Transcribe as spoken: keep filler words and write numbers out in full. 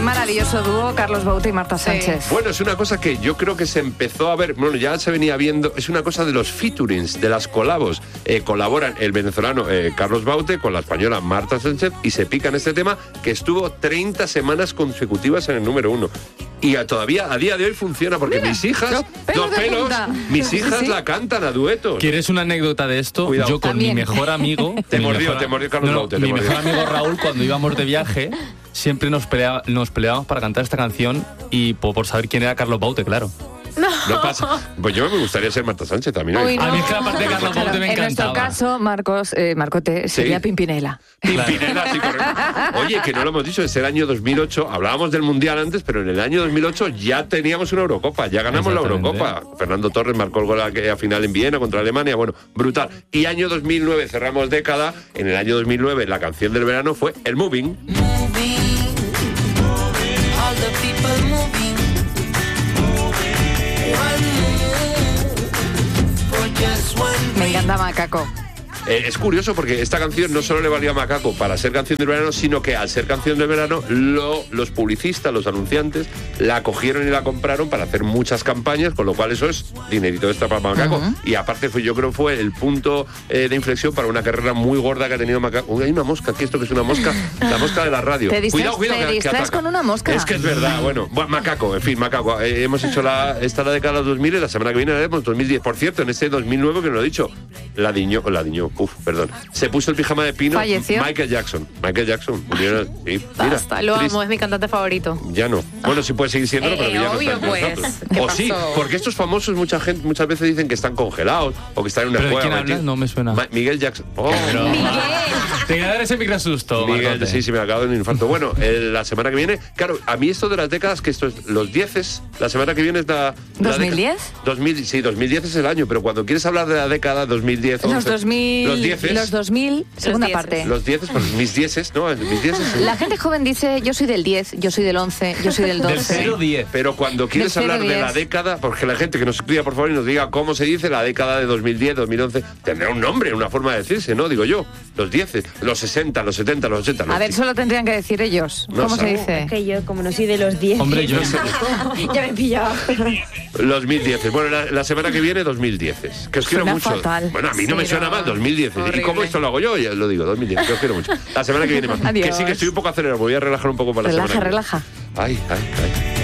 maravilloso dúo, Carlos Baute y Marta Sánchez. Bueno, es una cosa que yo creo que se empezó a ver, bueno, ya se venía viendo, es una cosa de los featurings, de las colabos. Eh, colaboran el venezolano eh, Carlos Baute con la española Marta Sánchez y se pican este tema que estuvo treinta semanas consecutivas en el número uno. Y a, todavía a día de hoy funciona porque Mira, mis hijas, los pelos, los pelos mis hijas sí, sí. la cantan a duetos. ¿Quieres una anécdota de esto? Cuidado. Yo con También. mi mejor amigo... Te mi mordió, mejor- te mordió Carlos no, Baute, te Mi mordió. mejor amigo Raúl, cuando íbamos de viaje, siempre nos, pelea, nos peleábamos para cantar esta canción y por, por saber quién era Carlos Baute, claro. No pasa. Pues yo me gustaría ser Marta Sánchez también. Uy, A no. mí es que la parte de Carlos Claro, Baute me en nuestro encantaba. caso, Marcos, eh, Marcote, sería Sí. Pimpinela. Pimpinela, sí, correcto. Oye, que no lo hemos dicho, es el año dos mil ocho, hablábamos del Mundial antes, pero en el año dos mil ocho ya teníamos una Eurocopa, ya ganamos la Exactamente. Eurocopa. Fernando Torres marcó el gol a a final en Viena contra Alemania, bueno, brutal. Y año dos mil nueve, cerramos década, en el año dos mil nueve la canción del verano fue El Moving. All the people moving. One move for just one Me encanta Macaco. Eh, es curioso porque esta canción no solo le valía a Macaco para ser canción del verano, sino que al ser canción del verano, lo- los publicistas, los anunciantes, la cogieron y la compraron para hacer muchas campañas, con lo cual eso es dinerito extra para Macaco. Uh-huh. Y aparte fue, yo creo fue el punto eh, de inflexión para una carrera muy gorda que ha tenido Macaco. Uy, hay una mosca, ¿qué esto que es una mosca? La mosca de la radio. Te distraes, cuidado, cuidado, te que- que distraes ataca. con una mosca. Es que es verdad, bueno, bueno, Macaco, en fin, Macaco. Eh, hemos hecho la, esta la década dos mil y la semana que viene haremos dos mil diez. Por cierto, en este dos mil nueve, que no lo he dicho, la diñó, la diñó, uf, perdón. Se puso el pijama de pino. ¿Falleció? Michael Jackson. Michael Jackson. Murió, sí, mira, Basta, lo triste. amo, es mi cantante favorito. Ya no. Bueno, sí puede seguir siendo, Eh, pero que ya no obvio, está entre pues. nosotros. ¿Qué O sí, pasó? porque estos famosos mucha gente, muchas veces dicen que están congelados o que están en una ¿Pero de cueva. quién hablas? No me suena. Ma- Miguel Jackson. Oh, Pero- Miguel. Te voy a dar ese microsusto, Miguel, Marcote. sí, sí, me acabo de un infarto. Bueno, eh, la semana que viene, claro, a mí esto de las décadas, que esto es los dieces, la semana que viene es la... la ¿dos mil diez? década- dos mil, sí, dos mil diez es el año, pero cuando quieres hablar de la década dos mil diez, Los once, dos mil, los dieces, los dos mil, segunda dieces. parte. los dieces, pues mis dieces, ¿no? Mis dieces. La gente joven dice, yo soy del diez, yo soy del once, yo soy del Del doce. cero diez. Pero cuando quieres Del cero hablar de diez. la década, porque la gente que nos escriba, por favor, y nos diga cómo se dice la década de dos mil diez, dos mil once, tendrá un nombre, una forma de decirse, ¿no? Digo yo, los dieces, los sesenta, los setenta, los ochenta. Los A ver, solo tendrían que decir ellos. No ¿Cómo se sabe. dice? Es que yo, como no soy de los diez. Hombre, yo... Ya me he pillado. Los mil dieces. Bueno, la, la semana que viene, dos mil dieces. Que os quiero Suena mucho. fatal. Bueno, a mí no Sí, me suena no. mal, dos mil diez. ¿Y Horrible. cómo esto lo hago yo? Ya lo digo, dos mil diez. Que os quiero mucho. La semana que viene más. Adiós. Que sí, que estoy un poco acelerado. Voy a relajar un poco para la Relaja, semana que viene. relaja. Ay, ay, ay.